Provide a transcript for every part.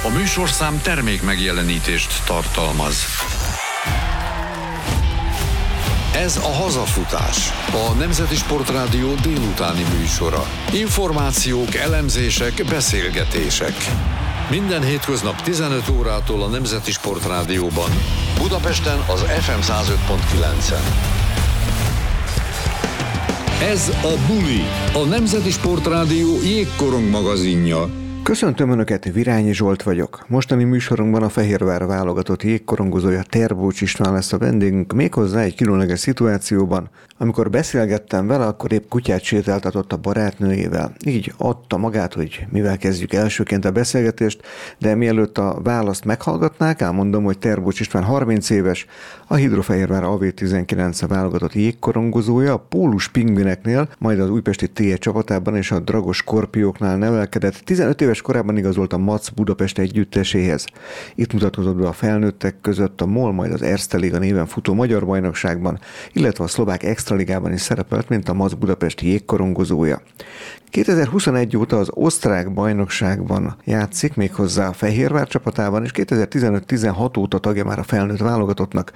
A műsorszám termék megjelenítést tartalmaz. Ez a Hazafutás, a Nemzeti Sportrádió délutáni műsora. Információk, elemzések, beszélgetések. Minden hétköznap 15 órától a Nemzeti Sportrádióban. Budapesten az FM 105.9-en. Ez a Buli, a Nemzeti Sportrádió jégkorong magazinja. Köszöntöm Önöket, Virányi Zsolt vagyok. Mostani műsorunkban a Fehérvár válogatott jégkorongozója Terbocs István lesz a vendégünk, méghozzá egy különleges szituációban. Amikor beszélgettem vele, akkor épp kutyát sétáltatott a barátnőjével. Így adta magát, hogy mivel kezdjük elsőként a beszélgetést, de mielőtt a választ meghallgatnák, elmondom, hogy Terbocs István 30 éves, a Hidrofehérvár AV19 válogatott jégkorongozója, a Pólus Pingvineknél, majd az újpesti TE csapatában és a Dragos Skorpióknál nevelkedett. 15 éves korában igazolt a MAC Budapest együtteséhez. Itt mutatkozott be a felnőttek között a MOL, majd az Erste Liga néven futó magyar bajnokságban, illetve a szlovák extraligában is szerepelt, mint a MAC Budapest jégkorongozója. 2021 óta az osztrák bajnokságban játszik, méghozzá a Fehérvár csapatában, és 2015-16 óta tagja már a felnőtt válogatottnak.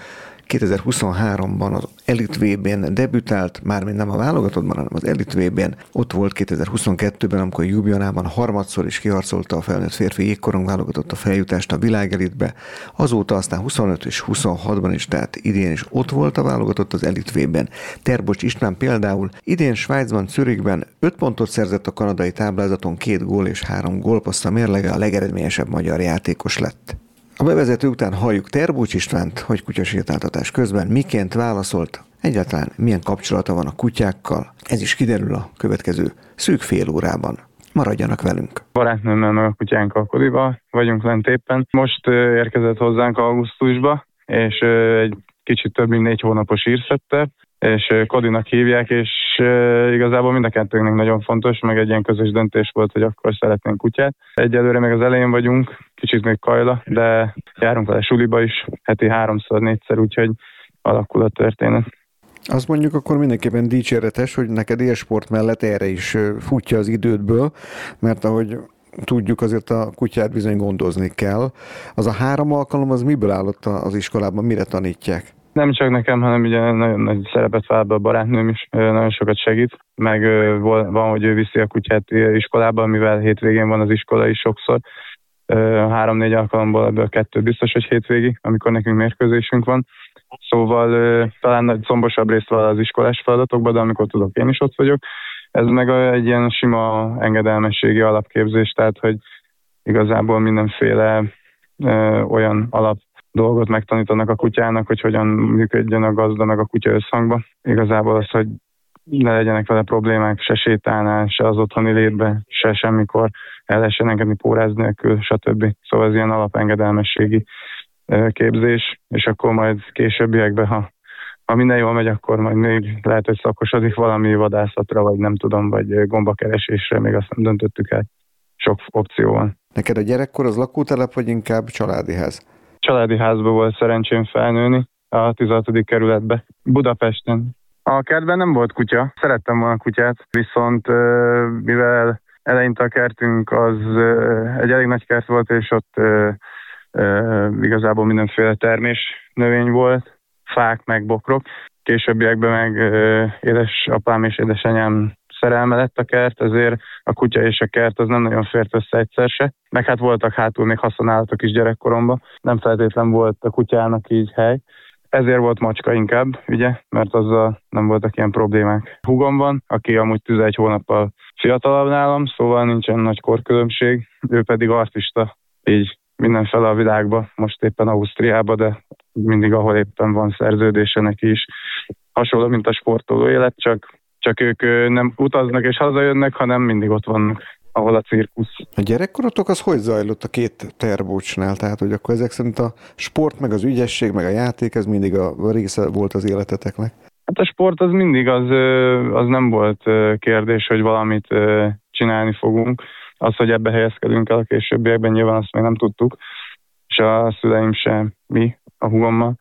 2023-ban az Elite VB-n debütált, mármint nem a válogatottban, hanem az Elite VB-n. Ott volt 2022-ben, amikor Ljubljanában harmadszor is kiharcolta a felnőtt férfi jégkorong válogatott a feljutást a világelitbe. Azóta aztán 25 és 26-ban is, tehát idén is ott volt a válogatott az Elite VB-n. Terbocs István például idén Svájcban, Zürichben 5 pontot szerzett a kanadai táblázaton, 2 gól és 3 gólpassza mérlege, a legeredményesebb magyar játékos lett. A bevezető után halljuk Terbocs Istvánt, hogy kutyasétáltatás közben miként válaszolt, egyáltalán milyen kapcsolata van a kutyákkal. Ez is kiderül a következő szűk fél órában. Maradjanak velünk. Barátnőmmel meg a kutyánkkal Kodiba vagyunk lent éppen. Most érkezett hozzánk augusztusba, és egy kicsit több mint 4 hónapos írszette, és Kodinak hívják, és igazából mind a kettőnknek nagyon fontos, meg egy ilyen közös döntés volt, hogy akkor szeretnénk kutyát. Egyelőre meg az elején vagyunk, kicsit még kajla, de járunk vele suliba is, heti 3-4-szer, úgyhogy alakul a történet. Azt mondjuk akkor mindenképpen dicséretes, hogy neked élsport mellett erre is futja az idődből, mert ahogy tudjuk, azért a kutyát bizony gondozni kell. Az a 3 alkalom, az miből állott az iskolában, mire tanítják? Nem csak nekem, hanem ugye nagyon nagy szerepet vállal be a barátnőm is, nagyon sokat segít, meg van, hogy ő viszi a kutyát iskolába, mivel hétvégén van az iskola is sokszor. 3-4 alkalomból ebből 2 biztos, hogy hétvégi, amikor nekünk mérkőzésünk van. Szóval talán szombosabb részt van az iskolás feladatokban, de amikor tudok, én is ott vagyok. Ez meg egy ilyen sima engedelmességi alapképzés, tehát hogy igazából mindenféle olyan alap dolgot megtanítanak a kutyának, hogy hogyan működjön a gazda meg a kutya összhangba. Igazából az, hogy ne legyenek vele problémák, se sétálnál, se az otthoni létbe, se semmikor el lehessen engedni póráz nélkül, stb. Szóval ez ilyen alapengedelmességi képzés, és akkor majd későbbiekben, ha minden jól megy, akkor majd még lehet, hogy szakosodik valami vadászatra, vagy nem tudom, vagy gombakeresésre, még azt nem döntöttük el. Sok opció van. Neked a gyerekkor az lakótelep, vagy inkább családi ház? Családi házba volt szerencsém felnőni, a 16. kerületbe, Budapesten. A kertben nem volt kutya, szerettem volna kutyát, viszont mivel eleinte a kertünk az egy elég nagy kert volt, és ott igazából mindenféle termés növény volt, fák meg bokrok. Későbbiekben meg édesapám és édesanyám szerelme lett a kert, ezért a kutya és a kert az nem nagyon fért össze egyszer se. Meg hát voltak hátul még haszonállatok is gyerekkoromban, nem feltétlen volt a kutyának így hely. Ezért volt macska inkább, ugye, mert azzal nem voltak ilyen problémák. Húgom van, aki amúgy 11 hónappal fiatalabb nálam, szóval nincsen nagy korkülönbség, ő pedig artista, így mindenfele a világba, most éppen Ausztriába, de mindig ahol éppen van szerződése neki is. Hasonló, mint a sportoló élet, csak ők nem utaznak és hazajönnek, hanem mindig ott vannak, ahol a cirkusz. A gyerekkorotok az hogy zajlott a 2 Terbocsnál? Tehát, hogy akkor ezek szerint a sport, meg az ügyesség, meg a játék, ez mindig a része volt az életeteknek? Hát a sport az mindig, az nem volt kérdés, hogy valamit csinálni fogunk. Az, hogy ebbe helyezkedünk el a későbbiekben, nyilván azt még nem tudtuk, és a szüleim sem, mi, a húgommal.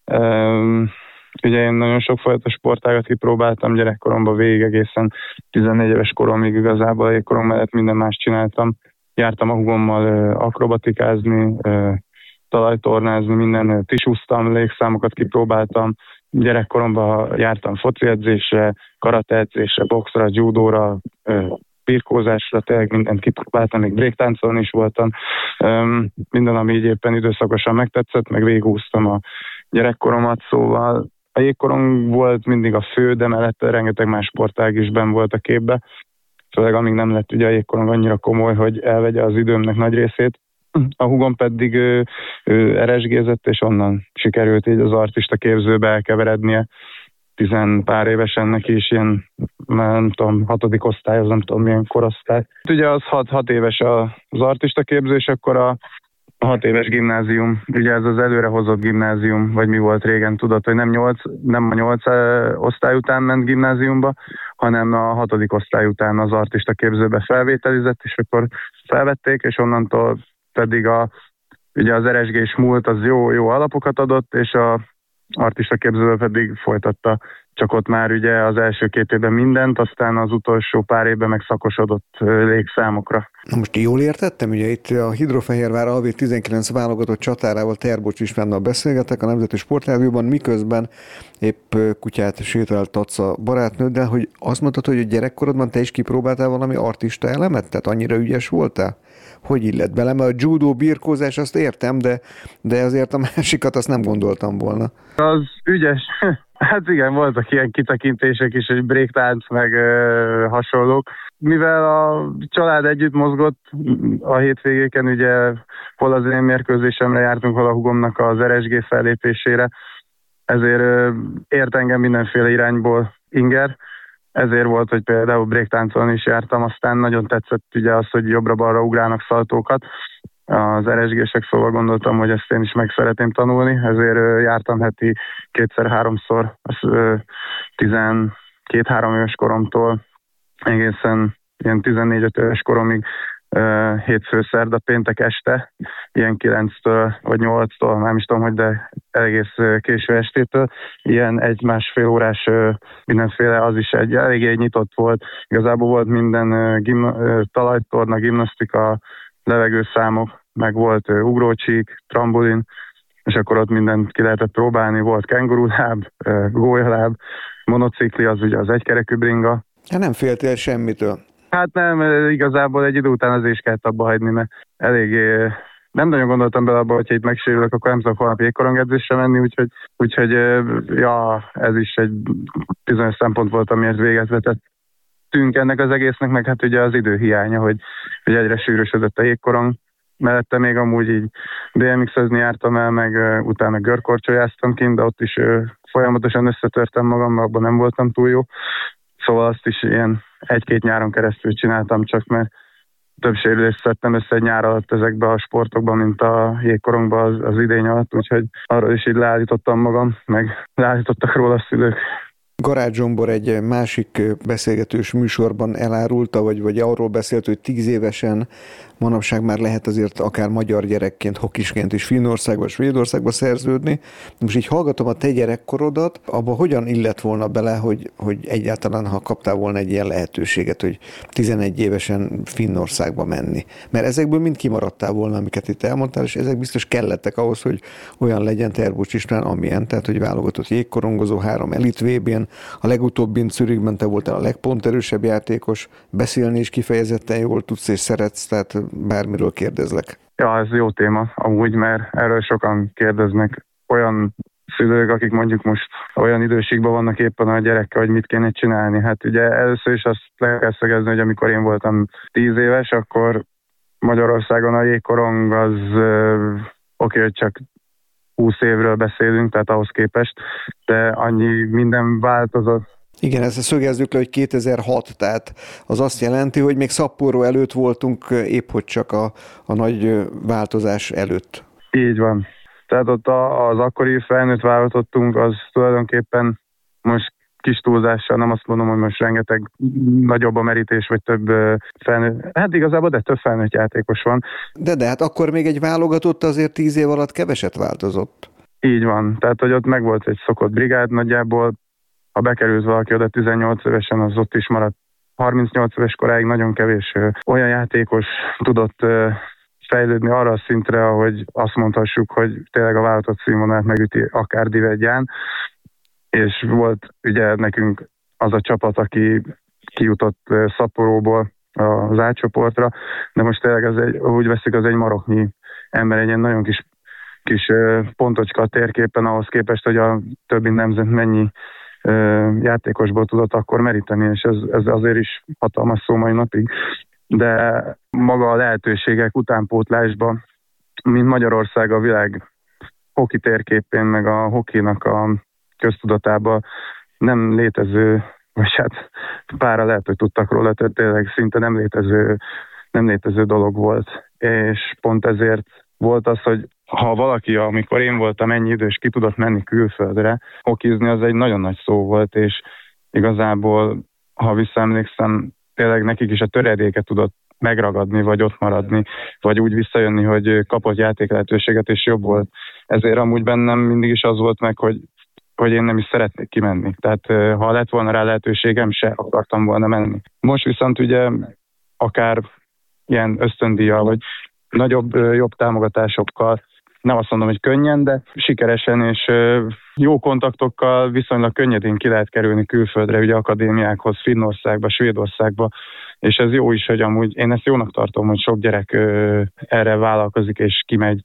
Ugye én nagyon sokfajta sportágat kipróbáltam gyerekkoromban végig, egészen 14 éves koromig igazából a jégkorong mellett minden más csináltam. jártam a hugommal akrobatikázni, talajtornázni, minden tisúztam, légszámokat kipróbáltam. Gyerekkoromban jártam foci edzésre, karate edzésre, boxra, judóra, birkózásra, tényleg mindent kipróbáltam, még breaktáncolni is voltam. Minden, ami így éppen időszakosan megtetszett, meg végigúztam a gyerekkoromat, szóval a jégkorong volt mindig a fő, de mellette rengeteg más sportág is benn volt a képbe. Főleg amíg nem lett ugye a jégkorong annyira komoly, hogy elvegye az időmnek nagy részét. A húgom pedig eresgézett, és onnan sikerült így az artista képzőbe elkeverednie. 10 pár évesen neki is ilyen, nem tudom, 6. osztály, az nem tudom milyen korosztály. Ugye az 6 éves az artista képző, és akkor a 6 éves gimnázium, ugye ez az előrehozott gimnázium, vagy mi volt régen, tudod, hogy nem a 8 osztály után ment gimnáziumba, hanem a 6. osztály után az artista képzőbe felvételizett, és akkor felvették, és onnantól pedig ugye az eresgés múlt az jó alapokat adott, és a artista képzőbe pedig folytatta, csak ott már ugye az első 2 évben mindent, aztán az utolsó pár évben meg szakosodott légszámokra. Na most jól értettem, ugye itt a Hidrofehérvár Alvi 19 válogatott csatárával, Terbocs Istvánnal beszélgetek a Nemzeti Sportrádióban, miközben épp kutyát sétáltatsz a barátnőddel, hogy azt mondtad, hogy a gyerekkorodban te is kipróbáltál valami artista elemet? Tehát annyira ügyes voltál? Hogy illett bele? Mert a judó, birkózás, azt értem, de azért a másikat azt nem gondoltam volna. Az ügyes. Hát igen, voltak ilyen kitekintések is, hogy breaktánc, meg hasonlók. Mivel a család együtt mozgott a hétvégéken, ugye hol az én mérkőzésemre jártunk, hol a hugomnak az RSG fellépésére, ezért ért engem mindenféle irányból inger. Ezért volt, hogy például breaktáncolni is jártam, aztán nagyon tetszett ugye az, hogy jobbra-balra ugrálnak szaltókat az RSG-sek, szóval gondoltam, hogy ezt én is meg szeretném tanulni, ezért jártam heti 2-3-szor, 12-3 éves koromtól egészen ilyen 14-5 éves koromig, hétfő, szerda, péntek este, ilyen 9-től vagy 8-tól, nem is tudom, hogy de egész késő estétől, ilyen 1-1,5 órás mindenféle, az is eléggé nyitott volt. Igazából volt minden talajtorna, gimnasztika, levegőszámok, meg volt ugrócsík, trambolin, és akkor ott mindent ki lehetett próbálni, volt kenguruláb, gólyaláb, monocikli, az ugye az egykerekű bringa. Hát nem féltél semmitől? Hát nem, igazából egy idő után azért is kellett abba hagyni, mert eléggé nem nagyon gondoltam bele abba, hogyha itt megsérülök, akkor nem tudok holnap jégkorongedzésre menni, úgyhogy ja, ez is egy bizonyos szempont volt, amiért véget vetettünk ennek az egésznek, meg hát ugye az idő hiánya, hogy egyre sűrűsödött a jégkorong. Mellette még amúgy így BMX-ezni jártam el, meg utána görkorcsolyáztam kint, de ott is folyamatosan összetörtem magam, mert abban nem voltam túl jó. Szóval azt is ilyen 1-2 nyáron keresztül csináltam, csak mert több sérülést szedtem össze egy nyár alatt ezekbe a sportokban, mint a jégkorongban az idény alatt, úgyhogy arról is így leállítottam magam, meg leállítottak róla a szülők. Garács Zsombor egy másik beszélgetős műsorban elárulta, vagy arról beszélt, hogy 10 évesen manapság már lehet azért akár magyar gyerekként, hokisként is Finnországba, Svédországba szerződni. Most így hallgatom a te gyerekkorodat, abba hogyan illett volna bele, hogy egyáltalán ha kaptál volna egy ilyen lehetőséget, hogy 11 évesen Finnországba menni. Mert ezekből mind kimaradtál volna, amiket itt elmondtál, és ezek biztos kellettek ahhoz, hogy olyan legyen Terbocs István, amilyen, tehát hogy válogatott jégkorongozó, 3 elit VB-n, a legutóbbin Zürichben te voltál a legponterősebb játékos, beszélni is kifejezetten jól tudsz és szeretsz, tehát bármiről kérdezlek. Ja, ez jó téma amúgy, mert erről sokan kérdeznek. Olyan szülők, akik mondjuk most olyan időségben vannak éppen a gyerekkel, hogy mit kéne csinálni. Hát ugye először is azt le kell szögezni, hogy amikor én voltam 10 éves, akkor Magyarországon a jégkorong az oké, hogy csak 20 évről beszélünk, tehát ahhoz képest, de annyi minden változott. Igen, ezt szögezzük le, hogy 2006, tehát az azt jelenti, hogy még Szapporo előtt voltunk, épp hogy csak a nagy változás előtt. Így van. Tehát ott az akkori felnőtt válogatottunk, az tulajdonképpen most kis túlzással, nem azt mondom, hogy most rengeteg nagyobb a merítés, vagy több felnőtt, hát igazából de több felnőtt játékos van. De hát akkor még egy válogatott azért 10 év alatt keveset változott. Így van, tehát hogy ott megvolt egy szokott brigád nagyjából, ha bekerült valaki oda 18 évesen, az ott is maradt 38 éves koráig nagyon kevés olyan játékos tudott fejlődni arra a szintre, ahogy azt mondhassuk, hogy tényleg a válogatott színvonalát megüti akár Divedján, és volt ugye nekünk az a csapat, aki kijutott Szapporóból az átcsoportra, de most tényleg úgy veszik, az egy maroknyi ember, egy ilyen nagyon kis pontocska a térképen ahhoz képest, hogy a többi nemzet mennyi játékosból tudott akkor meríteni, és ez azért is hatalmas szó mai napig. De maga a lehetőségek utánpótlásban, mint Magyarország a világ hoki térképén, meg a hokinak a köztudatában nem létező, vagy hát pára lehet, hogy tudtak róla, tehát tényleg szinte nem létező dolog volt. És pont ezért volt az, hogy ha valaki, amikor én voltam ennyi idős, ki tudott menni külföldre, hokizni, az egy nagyon nagy szó volt, és igazából, ha visszaemlékszem, tényleg nekik is a töredéket tudott megragadni, vagy ott maradni, vagy úgy visszajönni, hogy kapott játék lehetőséget, és jobb volt. Ezért amúgy bennem mindig is az volt meg, hogy én nem is szeretnék kimenni. Tehát ha lett volna rá lehetőségem, se akartam volna menni. Most viszont ugye akár ilyen ösztöndíjjal, vagy jobb támogatásokkal, nem azt mondom, hogy könnyen, de sikeresen és jó kontaktokkal viszonylag könnyedén ki lehet kerülni külföldre, ugye akadémiákhoz, Finnországba, Svédországba, és ez jó is, hogy amúgy én ezt jónak tartom, hogy sok gyerek erre vállalkozik és kimegy,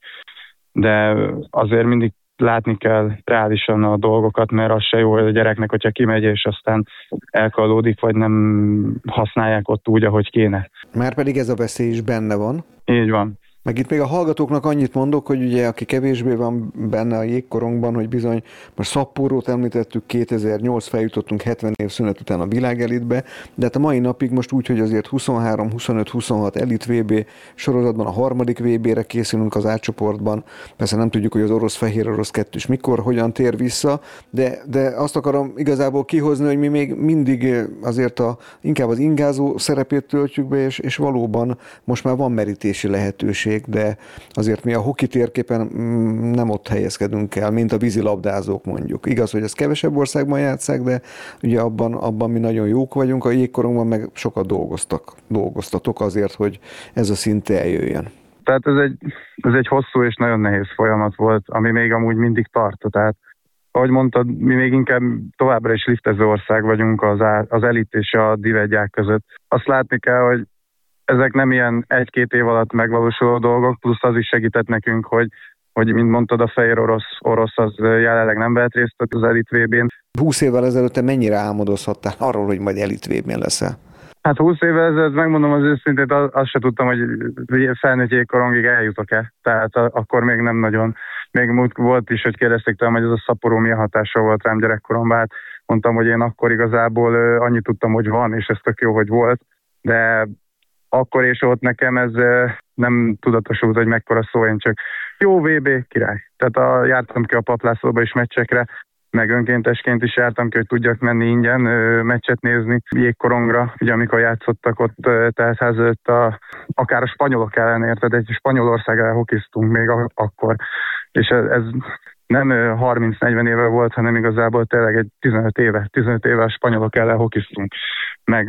de azért mindig látni kell reálisan a dolgokat, mert az se jó a gyereknek, hogyha kimegy, és aztán elkallódik, vagy nem használják ott úgy, ahogy kéne. Márpedig ez a veszély is benne van. Így van. Meg itt még a hallgatóknak annyit mondok, hogy ugye aki kevésbé van benne a jégkorongban, hogy bizony most Szapporót említettük, 2008 feljutottunk 70 év szünet után a világelitbe, de hát a mai napig most úgy, hogy azért 23, 25, 26 elit VB sorozatban a harmadik VB-re készülünk az átcsoportban. Persze nem tudjuk, hogy az orosz-fehér orosz kettős mikor, hogyan tér vissza, de azt akarom igazából kihozni, hogy mi még mindig azért inkább az ingázó szerepét töltjük be, és valóban most már van merítési lehetőség, de azért mi a hoki térképen nem ott helyezkedünk el, mint a vízilabdázók mondjuk. Igaz, hogy ez kevesebb országban játsszák, de ugye abban mi nagyon jók vagyunk, a jégkorongban meg sokat dolgoztatok azért, hogy ez a szint eljöjjön. Tehát ez egy hosszú és nagyon nehéz folyamat volt, ami még amúgy mindig tart. Tehát, ahogy mondtad, mi még inkább továbbra is liftező ország vagyunk az elit és a divedják között. Azt látni kell, hogy ezek nem ilyen 1-2 év alatt megvalósuló dolgok, plusz az is segített nekünk, hogy mint mondtad, a fehér orosz az jelenleg nem vehet részt az elit VB-n. 20 évvel ezelőtt te mennyire álmodozhattál arról, hogy majd elit VB-n leszel? Hát 20 évvel ezelőtt megmondom az őszintét, azt se tudtam, hogy felnőtt jégkorongig eljutok-e. Tehát akkor még nem nagyon. Még volt is, hogy kérdezték tőlem, hogy ez a Szapporó milyen hatással volt rám gyerekkoromban. Hát mondtam, hogy én akkor igazából annyit tudtam, hogy van, és ez tök jó, hogy volt. De akkor és ott nekem ez nem tudatosult, hogy mekkora szó, én csak jó VB, király. Tehát jártam ki a Paplászlóba is meccsekre, meg önkéntesként is jártam ki, hogy tudjak menni ingyen meccset nézni jégkorongra, ugye amikor játszottak ott teltház előtt akár a spanyolok ellen, érted, egy Spanyolország ellen hokiztunk még akkor, és ez nem 30-40 éve volt, hanem igazából tényleg egy 15 éve a spanyolok ellen hokiztunk. Meg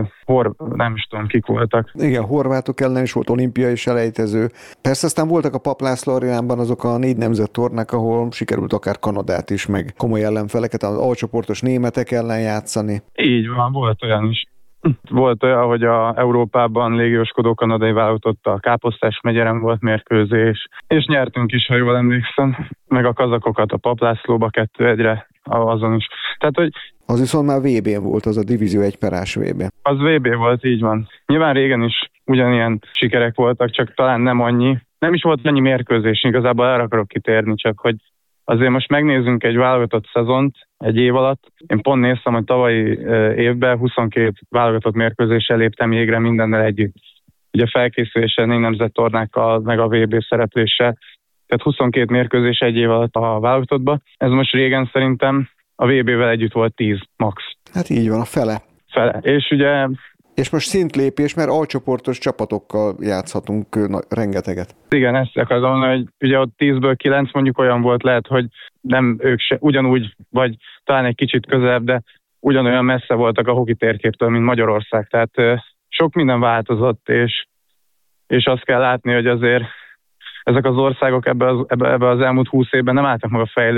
nem is tudom, kik voltak. Igen, horvátok ellen is volt olimpiai selejtező. Persze aztán voltak a Paplászló arénában azok a 4 nemzettornák, ahol sikerült akár Kanadát is, meg komoly ellenfeleket, az alcsoportos németek ellen játszani. Így van, volt olyan is. Volt olyan, hogy a Európában légióskodó kanadai válogatott a Káposztás megyeren volt mérkőzés, és nyertünk is, ha jól emlékszem, meg a kazakokat a Paplászlóba 2-1-re, azon is. Tehát, hogy az viszont már VB-n volt, az a Divízió 1/-ás VB. Az VB volt, így van. Nyilván régen is ugyanilyen sikerek voltak, csak talán nem annyi. Nem is volt annyi mérkőzés, igazából erre akarok kitérni, csak hogy azért most megnézzünk egy válogatott szezont egy év alatt. Én pont néztem, hogy tavalyi évben 22 válogatott mérkőzéssel léptem jégre mindennel együtt. Ugye felkészüléssel, 4 nemzettornákkal, meg a VB szerepléssel. Tehát 22 mérkőzés egy év alatt a válogatottba. Ez most régen szerintem a VB-vel együtt volt 10 max. Hát így van, a fele. És ugye... És most szintlépés, mert alcsoportos csapatokkal játszhatunk rengeteget. Igen, ezt akarom mondani, hogy ugye ott 10-ből 9 mondjuk olyan volt, lehet, hogy nem ők se ugyanúgy, vagy talán egy kicsit közelebb, de ugyanolyan messze voltak a hoki térképtől, mint Magyarország. Tehát sok minden változott, és azt kell látni, hogy azért ezek az országok ebbe az elmúlt 20 évben nem álltak meg a fejlődésre,